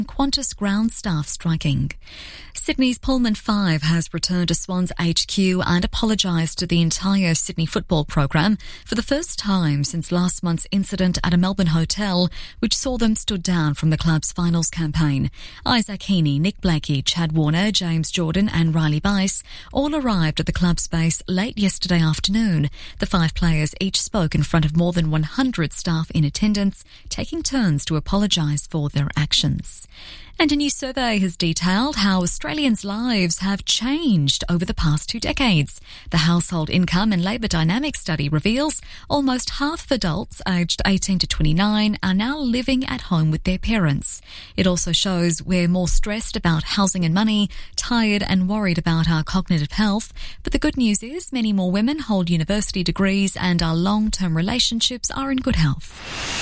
Qantas ground staff striking. Sydney's Pullman 5 has returned to Swans HQ and apologised to the entire Sydney football program for the first time since last month's incident at a Melbourne hotel, which saw them stood down from the club's finals campaign. Isaac Heaney, Nick Blakey, Chad Warner, James Jordan and Riley Bice all arrived at the club's base late yesterday afternoon. The 5 players each spoke in front of more than 100 staff in attendance, taking turns to apologise for their actions. And a new survey has detailed how Australians' lives have changed over the past 2 decades. The Household Income and Labour Dynamics study reveals almost half of adults aged 18 to 29 are now living at home with their parents. It also shows we're more stressed about housing and money, tired and worried about our cognitive health. But the good news is many more women hold university degrees and our long-term relationships are in good health.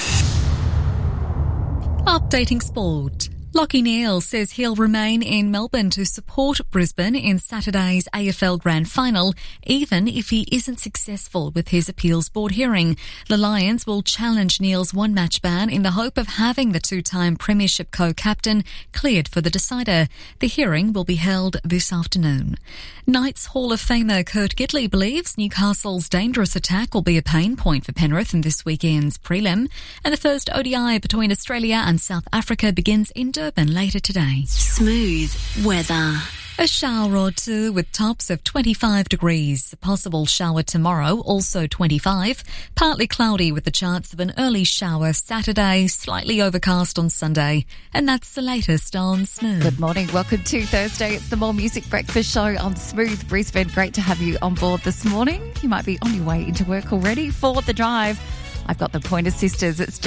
Updating sport. Lachie Neale says he'll remain in Melbourne to support Brisbane in Saturday's AFL Grand Final, even if he isn't successful with his appeals board hearing. The Lions will challenge Neale's one-match ban in the hope of having the 2-time Premiership co-captain cleared for the decider. The hearing will be held this afternoon. Knights Hall of Famer Kurt Gidley believes Newcastle's dangerous attack will be a pain point for Penrith in this weekend's prelim, and the first ODI between Australia and South Africa begins in Durban later today. Smooth weather. A shower or two with tops of 25 degrees. A possible shower tomorrow, also 25. Partly cloudy with the chance of an early shower Saturday, slightly overcast on Sunday. And that's the latest on Smooth. Good morning. Welcome to Thursday. It's the More Music Breakfast Show on Smooth Brisbane. Great to have you on board this morning. You might be on your way into work already for the drive. I've got the Pointer Sisters. It's